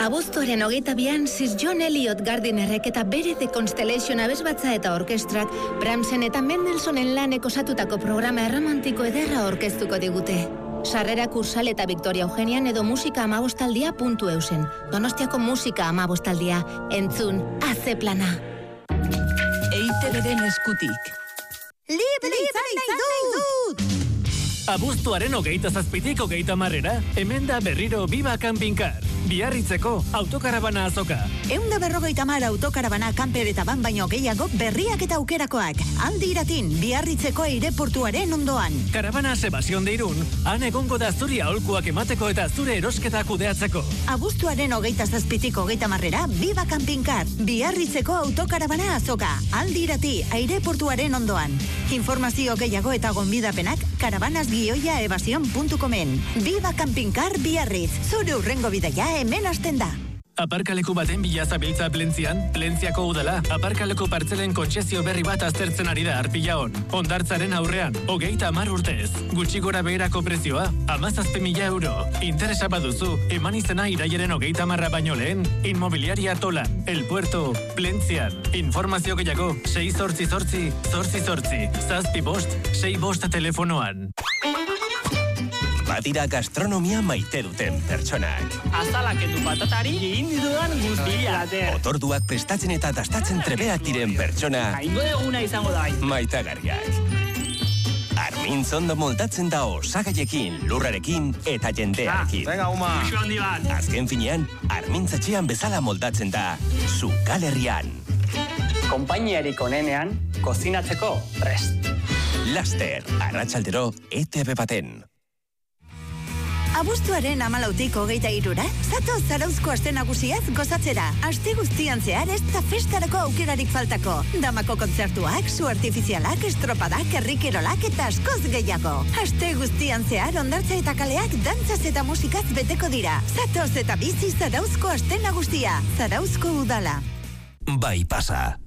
Abuztuaren 22an Sir John Eliot Gardinerrek eta bere The Constellation abesbatza eta orkestrak Brahmsen eta Mendelsonen lanek osatutako programa erromantiko ederra orkestuko digute. Sarrera Kursal eta Victoria Eugenian edo musika15taldia.eusen. Donostiako musika 15taldia. Entzun, AZ plana. EITB-den eskutik. Libre izan nahi dut! Abuztuaren 27tik 30 hemen da berriro Viva Campingcar. Biarritzeko autokarabana azoka. 150 autokarabana camper eta ban baino gehiago berriak eta aukerakoak. Aldi Iratin, Biarritzeko aireportuaren ondoan. Karabana Sebastión de Irún, han egongo da zuri aholkuak emateko eta zure erosketa kudeatzeko. Abuztuaren 27tik 30 Viva Campingcar, Biarritzeko autokarabana azoka. Aldi Irati, aireportuaren ondoan. Informazio gehiago eta gonbidapenak karabanasgioiaevasion.comen. Viva Campingcar Biarritz, zure urrengo bidaia hemen hasten da. Aparkaleku baten bila zabiltza Plentzian, Plentziako udala, aparkaleku partzelen kontzesio berri bat aztertzen ari da Arpilaon. Hondartzaren aurrean, 30 urtez. Gutxi gora beherako prezioa, 17.000 euro. Interesa baduzu, eman izena irailaren 30 baino lehen, Inmobiliaria Tolan, El Puerto, Plentzian. Informazio gehiago, 688-888, 7-5-6 telefonoan. Badira gastronomia maite duten pertsonak. Azalaketu patatari egin ditudan guztia. Otorduak prestatzen eta dastatzen trebeak diren pertsona. Aingo eguna izango da. Maitagarriak. Armin zondo moldatzen da osagaiekin, lurrarekin eta jendearekin. Venga, Uma. Uxu handi bat. Azken finean, Armin zatxean bezala moldatzen da, Zukal Herrian. Konpainiarik onenean, kozinatzeko prest. Laster, arratsaldero, ETV baten. Abuztuaren 14tik 23 zatoz Zarauzko aste nagusiaz gozatzera. Aste guztian zehar ez da festarako aukerarik faltako. Damako kontzertuak, su artifizialak, estropadak, herrikerolak eta askoz gehiago. Aste guztian zehar hondartza eta kaleak dantzaz eta musikaz beteko dira. Zatoz eta bizi Zarauzko aste nagusia. Zarauzko udala. Bai pasa.